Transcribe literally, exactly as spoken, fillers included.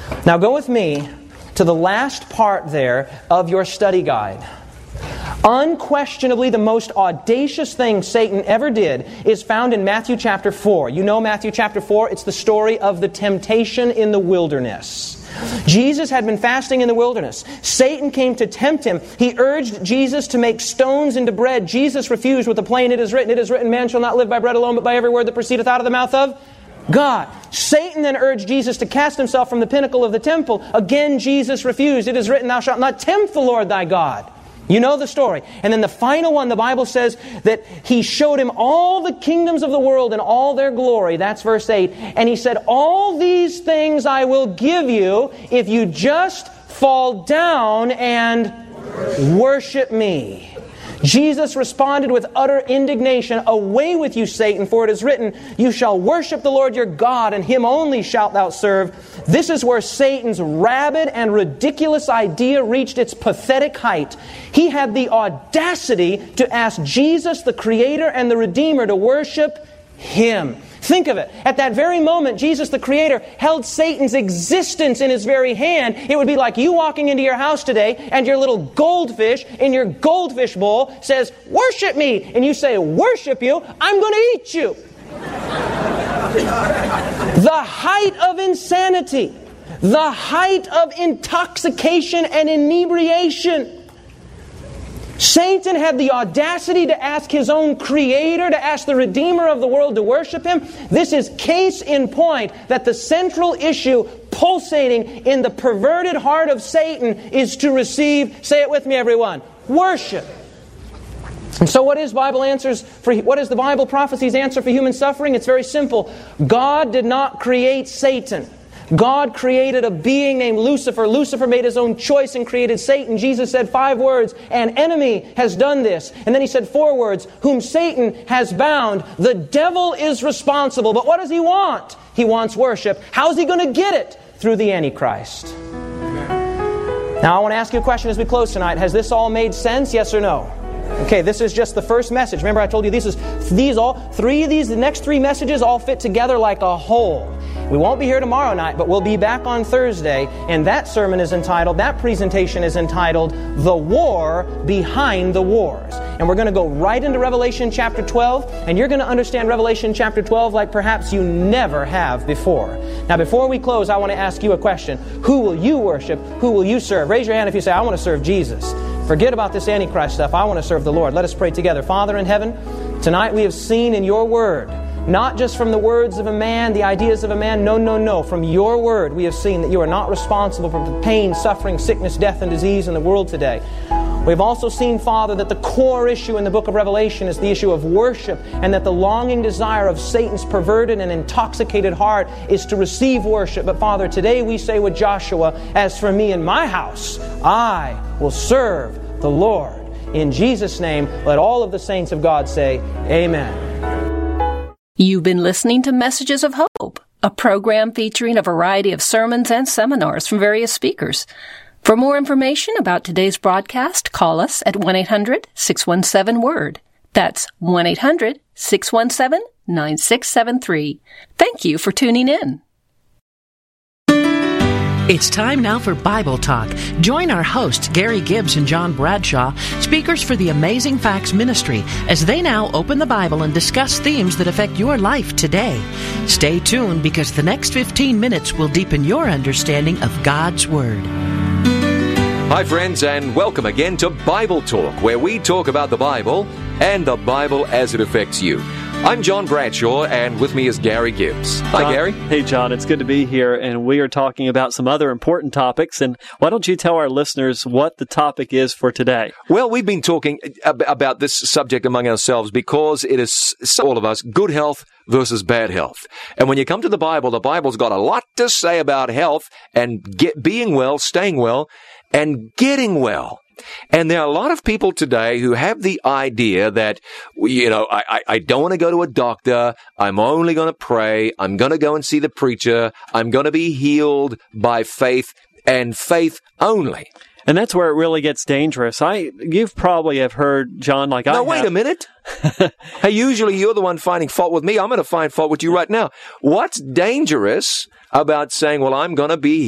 Now go with me to the last part there of your study guide. Unquestionably, the most audacious thing Satan ever did is found in Matthew chapter four. You know Matthew chapter four? It's the story of the temptation in the wilderness. Jesus had been fasting in the wilderness. Satan came to tempt Him. He urged Jesus to make stones into bread. Jesus refused with the plain, "It is written, it is written, man shall not live by bread alone, but by every word that proceedeth out of the mouth of God." Satan then urged Jesus to cast himself from the pinnacle of the temple. Again, Jesus refused. "It is written, thou shalt not tempt the Lord thy God." You know the story. And then the final one, the Bible says that He showed him all the kingdoms of the world and all their glory. That's verse eight. And He said, "All these things I will give you if you just fall down and worship me." Jesus responded with utter indignation, "Away with you, Satan, for it is written, you shall worship the Lord your God, and Him only shalt thou serve." This is where Satan's rabid and ridiculous idea reached its pathetic height. He had the audacity to ask Jesus, the Creator and the Redeemer, to worship Him. Think of it. At that very moment, Jesus the Creator held Satan's existence in His very hand. It would be like you walking into your house today and your little goldfish in your goldfish bowl says, "Worship me." And you say, "Worship you? I'm going to eat you." The height of insanity. The height of intoxication and inebriation. Satan had the audacity to ask his own Creator, to ask the Redeemer of the world to worship Him. This is case in point that the central issue pulsating in the perverted heart of Satan is to receive, say it with me everyone, worship. And so what is Bible answers for what is the Bible prophecy's answer for human suffering? It's very simple. God did not create Satan. God created a being named Lucifer. Lucifer made his own choice and created Satan. Jesus said five words, "An enemy has done this." And then He said four words, "Whom Satan has bound." The devil is responsible. But what does he want? He wants worship. How's he going to get it? Through the Antichrist. Now I want to ask you a question as we close tonight. Has this all made sense? Yes or no? Okay, this is just the first message. Remember I told you this is these all three of these, the next three messages all fit together like a whole. We won't be here tomorrow night, but we'll be back on Thursday, and that sermon is entitled, that presentation is entitled, "The War Behind the Wars." And we're going to go right into Revelation chapter twelve, and you're going to understand Revelation chapter twelve like perhaps you never have before. Now before we close, I want to ask you a question. Who will you worship? Who will you serve? Raise your hand if you say, "I want to serve Jesus." Forget about this Antichrist stuff. I want to serve the Lord. Let us pray together. Father in heaven, tonight we have seen in your Word, not just from the words of a man, the ideas of a man. No, no, no. From your Word, we have seen that you are not responsible for the pain, suffering, sickness, death, and disease in the world today. We've also seen, Father, that the core issue in the book of Revelation is the issue of worship, and that the longing desire of Satan's perverted and intoxicated heart is to receive worship. But Father, today we say with Joshua, "As for me and my house, I will serve the Lord." In Jesus' name, let all of the saints of God say, Amen. You've been listening to Messages of Hope, a program featuring a variety of sermons and seminars from various speakers. For more information about today's broadcast, call us at one eight hundred six one seven WORD. That's one eight hundred six one seven nine six seven three. Thank you for tuning in. It's time now for Bible Talk. Join our hosts, Gary Gibbs and John Bradshaw, speakers for the Amazing Facts Ministry, as they now open the Bible and discuss themes that affect your life today. Stay tuned, because the next fifteen minutes will deepen your understanding of God's Word. Hi friends, and welcome again to Bible Talk, where we talk about the Bible and the Bible as it affects you. I'm John Bradshaw, and with me is Gary Gibbs. Hi, John, Gary. Hey, John. It's good to be here, and we are talking about some other important topics. And why don't you tell our listeners what the topic is for today? Well, we've been talking ab- about this subject among ourselves because it is, all of us, good health versus bad health. And when you come to the Bible, the Bible's got a lot to say about health and get, being well, staying well, and getting well. And there are a lot of people today who have the idea that, you know, I, I, I don't want to go to a doctor. I'm only going to pray. I'm going to go and see the preacher. I'm going to be healed by faith and faith only. And that's where it really gets dangerous. I, you've probably have heard, John, like I have. Now, wait a minute. Hey, usually you're the one finding fault with me. I'm going to find fault with you right now. What's dangerous about saying, well, I'm going to be